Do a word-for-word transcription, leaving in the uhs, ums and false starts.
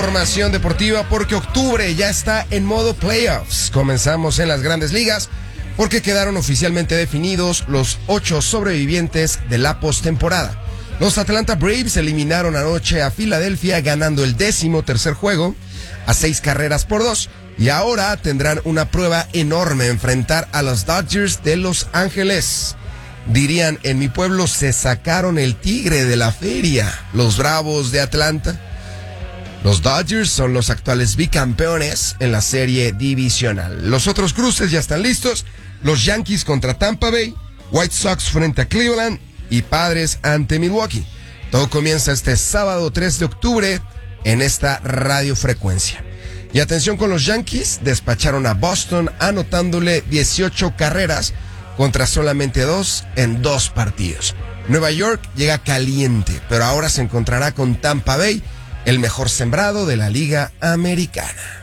Información deportiva porque octubre ya está en modo playoffs. Comenzamos en las grandes ligas porque quedaron oficialmente definidos los ocho sobrevivientes de la postemporada. Los Atlanta Braves eliminaron anoche a Filadelfia ganando el décimo tercer juego a seis carreras por dos y ahora tendrán una prueba enorme: enfrentar a los Dodgers de Los Ángeles. Dirían en mi pueblo, se sacaron el tigre de la feria, los Bravos de Atlanta. Los Dodgers son los actuales bicampeones en la serie divisional. Los otros cruces ya están listos: los Yankees contra Tampa Bay, White Sox frente a Cleveland y Padres ante Milwaukee. Todo comienza este sábado tres de octubre en esta radiofrecuencia. Y atención con los Yankees, despacharon a Boston anotándole dieciocho carreras contra solamente dos en dos partidos. Nueva York llega caliente, pero ahora se encontrará con Tampa Bay, el mejor sembrado de la Liga Americana.